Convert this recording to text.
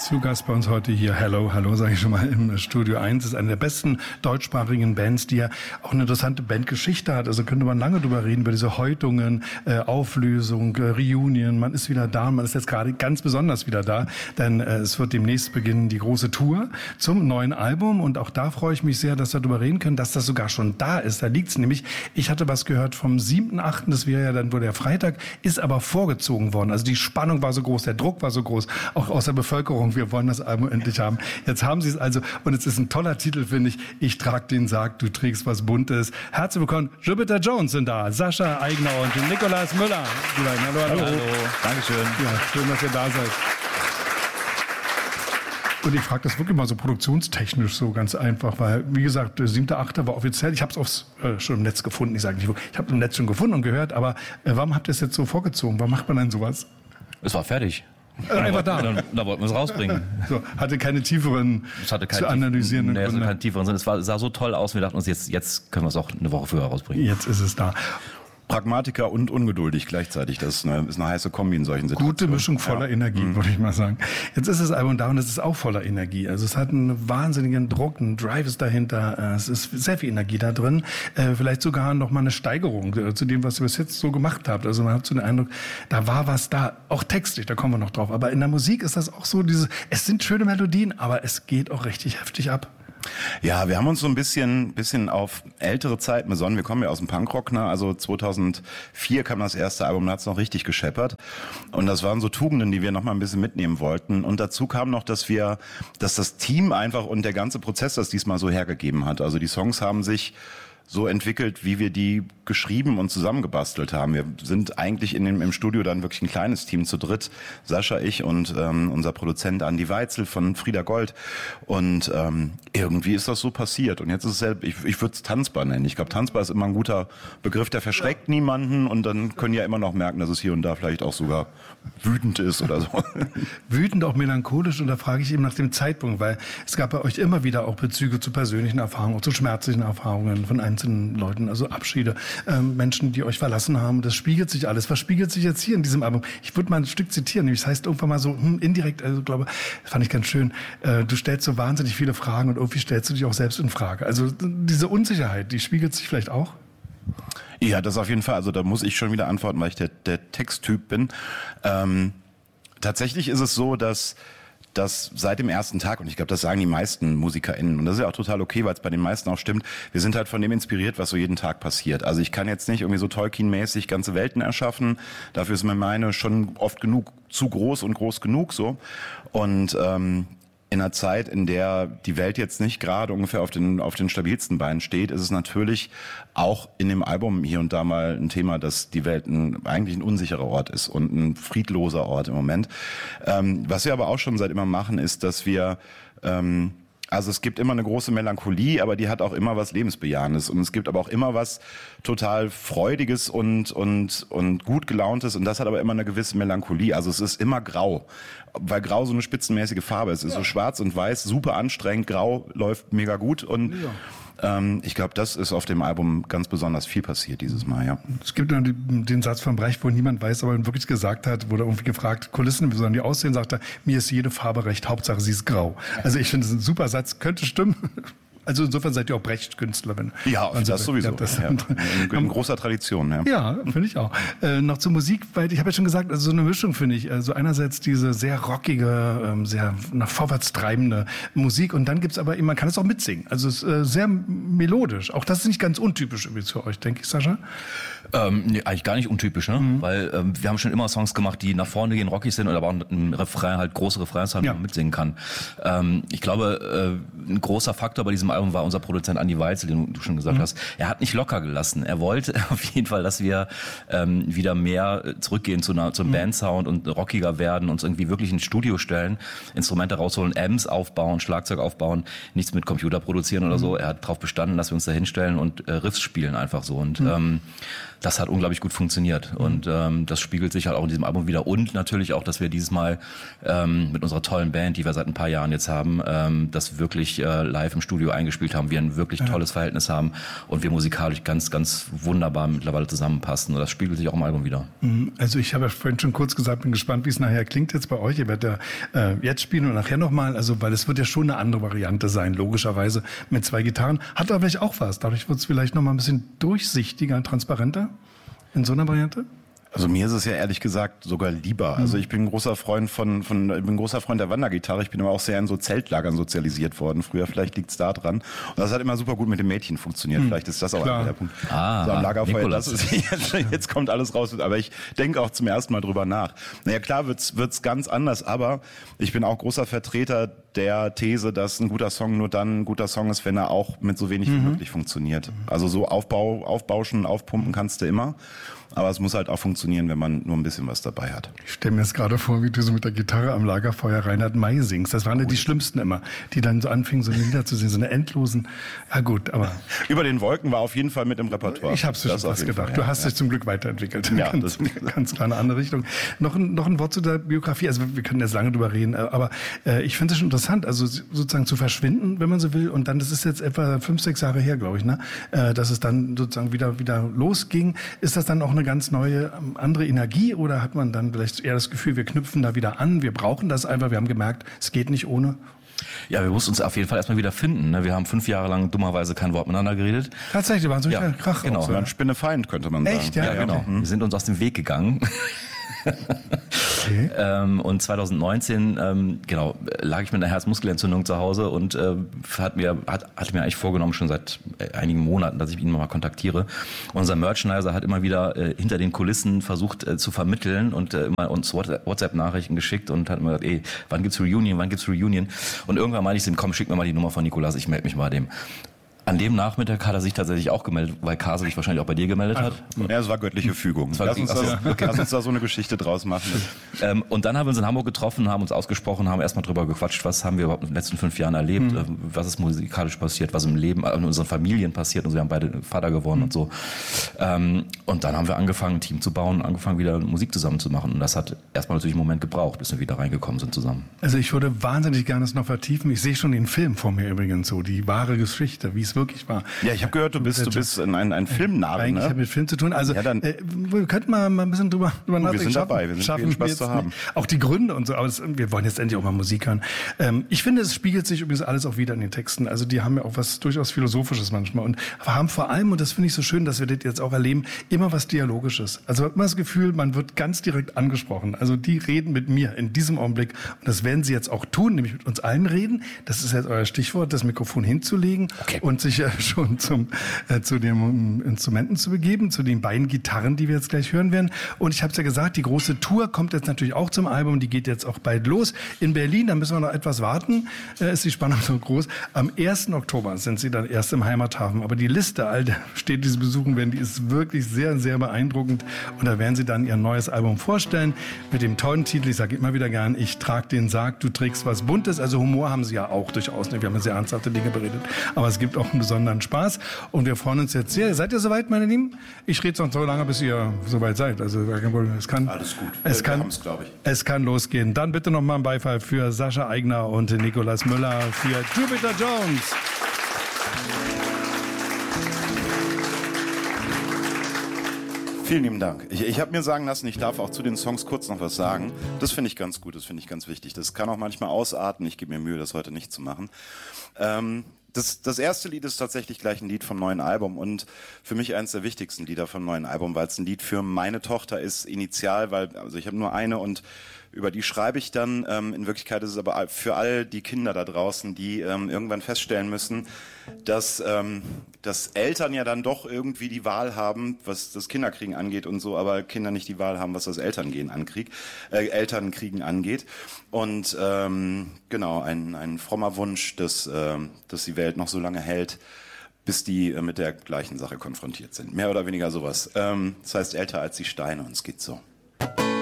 Zu Gast bei uns heute hier, hallo, sage ich schon mal, im Studio 1. Das ist eine der besten deutschsprachigen Bands, die ja auch eine interessante Bandgeschichte hat. Also könnte man lange drüber reden, über diese Häutungen, Auflösung, Reunion. Man ist wieder da, man ist jetzt gerade ganz besonders wieder da, denn es wird demnächst beginnen die große Tour zum neuen Album. Und auch da freue ich mich sehr, dass wir darüber reden können, dass das sogar schon da ist. Da liegt es nämlich, ich hatte was gehört vom 7.8., das wäre ja dann wohl der Freitag, ist aber vorgezogen worden. Also die Spannung war so groß, der Druck war so groß, auch aus der Bevölkerung. Wir wollen das Album endlich haben. Jetzt haben sie es also und es ist ein toller Titel, finde ich. Ich trag den Sarg, du trägst was Buntes. Herzlich willkommen, Jupiter Jones sind da, Sascha Aigner und Nikolaus Müller. Hallo. Dankeschön. Ja, schön, dass ihr da seid. Und ich frage das wirklich mal so produktionstechnisch so ganz einfach, weil, wie gesagt, der 7.8. war offiziell. Ich habe es schon im Netz gefunden. Ich sage nicht, ich habe im Netz schon gefunden und gehört, aber warum habt ihr es jetzt so vorgezogen? Warum macht man denn sowas? Es war fertig. Einfach da. Da wollten wir es rausbringen. So, hatte keine tieferen zu analysierenden Gründe. Nee, keine tieferen Sinn. Es sah so toll aus, wir dachten uns, jetzt können wir es auch eine Woche früher rausbringen. Jetzt ist es da. Pragmatiker und ungeduldig gleichzeitig. Das ist eine heiße Kombi in solchen Situationen. Gute Mischung voller Energie, würde ich mal sagen. Jetzt ist das Album da und es ist auch voller Energie. Also es hat einen wahnsinnigen Druck, ein Drive ist dahinter. Es ist sehr viel Energie da drin. Vielleicht sogar noch mal eine Steigerung zu dem, was ihr bis jetzt so gemacht habt. Also man hat so den Eindruck, da war was da. Auch textlich, da kommen wir noch drauf. Aber in der Musik ist das auch so, es sind schöne Melodien, aber es geht auch richtig heftig ab. Ja, wir haben uns so ein bisschen auf ältere Zeiten besonnen. Wir kommen ja aus dem Punkrock, ne? Also 2004 kam das erste Album, da hat's noch richtig gescheppert. Und das waren so Tugenden, die wir noch mal ein bisschen mitnehmen wollten. Und dazu kam noch, dass das Team einfach und der ganze Prozess das diesmal so hergegeben hat. Also die Songs haben sich so entwickelt, wie wir die geschrieben und zusammengebastelt haben. Wir sind eigentlich im Studio dann wirklich ein kleines Team zu dritt. Sascha, ich und unser Produzent Andi Weitzel von Frieda Gold. Und irgendwie ist das so passiert. Und jetzt ist es ich würde es tanzbar nennen. Ich glaube, tanzbar ist immer ein guter Begriff, der verschreckt niemanden. Und dann können ja immer noch merken, dass es hier und da vielleicht auch sogar wütend ist oder so. Wütend, auch melancholisch. Und da frage ich eben nach dem Zeitpunkt, weil es gab bei euch immer wieder auch Bezüge zu persönlichen Erfahrungen, zu schmerzlichen Erfahrungen von einzelnen Leuten, also Abschiede, Menschen, die euch verlassen haben. Das spiegelt sich alles. Was spiegelt sich jetzt hier in diesem Album? Ich würde mal ein Stück zitieren, nämlich das heißt irgendwann mal so indirekt, also glaube, das fand ich ganz schön, du stellst so wahnsinnig viele Fragen und irgendwie stellst du dich auch selbst in Frage. Also diese Unsicherheit, die spiegelt sich vielleicht auch? Ja, das auf jeden Fall. Also da muss ich schon wieder antworten, weil ich der Texttyp bin. Tatsächlich ist es so, dass seit dem ersten Tag, und ich glaube, das sagen die meisten MusikerInnen, und das ist ja auch total okay, weil es bei den meisten auch stimmt, wir sind halt von dem inspiriert, was so jeden Tag passiert. Also ich kann jetzt nicht irgendwie so Tolkien-mäßig ganze Welten erschaffen, dafür ist mir meine schon oft genug zu groß und groß genug so. Und in einer Zeit, in der die Welt jetzt nicht gerade ungefähr auf den stabilsten Beinen steht, ist es natürlich auch in dem Album hier und da mal ein Thema, dass die Welt eigentlich ein unsicherer Ort ist und ein friedloser Ort im Moment. Was wir aber auch schon seit immer machen, ist, dass wir also es gibt immer eine große Melancholie, aber die hat auch immer was Lebensbejahendes. Und es gibt aber auch immer was total Freudiges und gut Gelauntes. Und das hat aber immer eine gewisse Melancholie. Also es ist immer grau, weil grau so eine spitzenmäßige Farbe ist. Es ist so schwarz und weiß, super anstrengend. Grau läuft mega gut. Und ich glaube, das ist auf dem Album ganz besonders viel passiert dieses Mal, ja. Es gibt den Satz von Brecht, wo niemand weiß, aber er wirklich gesagt hat, wurde irgendwie gefragt, Kulissen, wie sollen die aussehen, sagt er, mir ist jede Farbe recht, Hauptsache sie ist grau. Also ich finde, das ist ein super Satz, könnte stimmen. Also insofern seid ihr auch Brecht-Künstlerin. Ja, also das sowieso. In großer Tradition. Ja, finde ich auch. Noch zur Musik, weil ich habe ja schon gesagt, also so eine Mischung finde ich. Also einerseits diese sehr rockige, sehr nach vorwärts treibende Musik und dann gibt's aber, man kann es auch mitsingen. Also es ist sehr melodisch. Auch das ist nicht ganz untypisch übrigens für euch, denke ich, Sascha. Nee, eigentlich gar nicht untypisch, ne? Weil wir haben schon immer Songs gemacht, die nach vorne gehen, rockig sind, oder aber auch ein Refrain, halt große Refrains haben, die man mitsingen kann. Ich glaube, ein großer Faktor bei diesem Album war unser Produzent Andi Weitzel, den du schon gesagt hast. Er hat nicht locker gelassen. Er wollte auf jeden Fall, dass wir wieder mehr zurückgehen zum Bandsound und rockiger werden, uns irgendwie wirklich ins Studio stellen, Instrumente rausholen, Amps aufbauen, Schlagzeug aufbauen, nichts mit Computer produzieren oder so. Er hat darauf bestanden, dass wir uns da hinstellen und Riffs spielen einfach so. Und das hat unglaublich gut funktioniert. Und das spiegelt sich halt auch in diesem Album wieder. Und natürlich auch, dass wir dieses Mal mit unserer tollen Band, die wir seit ein paar Jahren jetzt haben, das wirklich live im Studio eingespielt haben. Wir ein wirklich tolles Verhältnis haben und wir musikalisch ganz, ganz wunderbar mittlerweile zusammenpassen. Und das spiegelt sich auch im Album wieder. Also ich habe ja vorhin schon kurz gesagt, bin gespannt, wie es nachher klingt jetzt bei euch. Ihr werdet ja jetzt spielen und nachher nochmal, also weil es wird ja schon eine andere Variante sein, logischerweise mit 2 Gitarren. Hat aber vielleicht auch was. Dadurch wird es vielleicht nochmal ein bisschen durchsichtiger, transparenter in so einer Variante? Also mir ist es ja ehrlich gesagt sogar lieber. Also ich bin ein großer Freund der Wandergitarre. Ich bin aber auch sehr in so Zeltlagern sozialisiert worden. Früher, vielleicht liegt es da dran. Und das hat immer super gut mit den Mädchen funktioniert. Vielleicht ist das auch einer der Punkte. So am Lagerfeuer, das ist, jetzt kommt alles raus. Aber ich denke auch zum ersten Mal drüber nach. Naja, klar wird's ganz anders, aber ich bin auch großer Vertreter der These, dass ein guter Song nur dann ein guter Song ist, wenn er auch mit so wenig wie möglich funktioniert. Also so aufbauschen, aufpumpen kannst du immer. Aber es muss halt auch funktionieren, wenn man nur ein bisschen was dabei hat. Ich stelle mir jetzt gerade vor, wie du so mit der Gitarre am Lagerfeuer Reinhard May singst. Das waren ja die Schlimmsten immer, die dann so anfingen, so Lieder zu singen, so eine endlosen. Ja gut, aber... Über den Wolken war auf jeden Fall mit im Repertoire. Ich hab's schon fast gedacht. Du hast dich zum Glück weiterentwickelt. Ja, ganz klar eine andere Richtung. Noch ein Wort zu der Biografie. Also wir können jetzt lange drüber reden, aber ich finde es schon interessant, also sozusagen zu verschwinden, wenn man so will. Und dann, das ist jetzt etwa 5, 6 Jahre her, glaube ich, ne, dass es dann sozusagen wieder losging. Ist das dann auch eine ganz neue, andere Energie oder hat man dann vielleicht eher das Gefühl, wir knüpfen da wieder an, wir brauchen das einfach, wir haben gemerkt, es geht nicht ohne? Ja, wir mussten uns auf jeden Fall erstmal wieder finden. Ne? Wir haben 5 Jahre lang dummerweise kein Wort miteinander geredet. Tatsächlich, waren so ein Krach. Genau. So ein Spinnefeind, könnte man sagen. Echt? Ja, genau. Wir sind uns aus dem Weg gegangen. Okay. Und 2019 lag ich mit einer Herzmuskelentzündung zu Hause und hatte mir eigentlich vorgenommen, schon seit einigen Monaten, dass ich ihn mal kontaktiere. Unser Merchandiser hat immer wieder hinter den Kulissen versucht zu vermitteln und immer uns WhatsApp-Nachrichten geschickt und hat immer gesagt, wann gibt's Reunion? Und irgendwann meinte ich zu ihm, komm, schick mir mal die Nummer von Nicolas, ich melde mich bei dem. An dem Nachmittag hat er sich tatsächlich auch gemeldet, weil Kase sich wahrscheinlich auch bei dir gemeldet hat. Ja, es war göttliche Fügung. Lass uns da so eine Geschichte draus machen. Und dann haben wir uns in Hamburg getroffen, haben uns ausgesprochen, haben erstmal drüber gequatscht, was haben wir überhaupt in den letzten 5 Jahren erlebt, was ist musikalisch passiert, was im Leben, in unseren Familien passiert. Und wir haben beide Vater geworden und so. Und dann haben wir angefangen, ein Team zu bauen, angefangen wieder Musik zusammen zu machen. Und das hat erstmal natürlich einen Moment gebraucht, bis wir wieder reingekommen sind zusammen. Also ich würde wahnsinnig gerne das noch vertiefen. Ich sehe schon den Film vor mir übrigens so, die wahre Geschichte, wie es wirklich war. Ja, ich habe gehört, du bist ein Filmnarr. Eigentlich hat mit Film zu tun. Also ja, dann, wir könnten mal ein bisschen drüber nachdenken. Wir sind dabei, wir sind viel Spaß zu haben. Auch die Gründe und so, aber wir wollen jetzt endlich auch mal Musik hören. Ich finde, es spiegelt sich übrigens alles auch wieder in den Texten. Also die haben ja auch was durchaus Philosophisches manchmal und haben vor allem, und das finde ich so schön, dass wir das jetzt auch erleben, immer was Dialogisches. Also man hat immer das Gefühl, man wird ganz direkt angesprochen. Also die reden mit mir in diesem Augenblick und das werden sie jetzt auch tun, nämlich mit uns allen reden. Das ist jetzt euer Stichwort, das Mikrofon hinzulegen und sich schon zu den Instrumenten zu begeben, zu den beiden Gitarren, die wir jetzt gleich hören werden. Und ich habe es ja gesagt, die große Tour kommt jetzt natürlich auch zum Album, die geht jetzt auch bald los. In Berlin, da müssen wir noch etwas warten, ist die Spannung so groß. Am 1. Oktober sind sie dann erst im Heimathafen. Aber die Liste all der Städte, die sie besuchen werden, die ist wirklich sehr, sehr beeindruckend. Und da werden sie dann ihr neues Album vorstellen mit dem tollen Titel, ich sage immer wieder gern, ich trage den Sarg, du trägst was Buntes. Also Humor haben sie ja auch durchaus. Wir haben ja sehr ernsthafte Dinge beredet. Aber es gibt auch einen besonderen Spaß. Und wir freuen uns jetzt sehr. Seid ihr soweit, meine Lieben? Ich rede sonst so lange, bis ihr soweit seid. Also es kann, alles gut. Es kann losgehen. Dann bitte noch mal einen Beifall für Sascha Aigner und Nicolas Müller für Jupiter Jones. Vielen lieben Dank. Ich habe mir sagen lassen, ich darf auch zu den Songs kurz noch was sagen. Das finde ich ganz gut, das finde ich ganz wichtig. Das kann auch manchmal ausarten. Ich gebe mir Mühe, das heute nicht zu machen. Das erste Lied ist tatsächlich gleich ein Lied vom neuen Album und für mich eines der wichtigsten Lieder vom neuen Album, weil es ein Lied für meine Tochter ist, initial, also ich habe nur eine und über die schreibe ich dann. In Wirklichkeit ist es aber für all die Kinder da draußen, die irgendwann feststellen müssen, dass Eltern ja dann doch irgendwie die Wahl haben, was das Kinderkriegen angeht und so, aber Kinder nicht die Wahl haben, was das Elternkriegen angeht. Und genau, ein frommer Wunsch, dass die Welt noch so lange hält, bis die mit der gleichen Sache konfrontiert sind. Mehr oder weniger sowas. Das heißt, älter als die Steine und es geht so.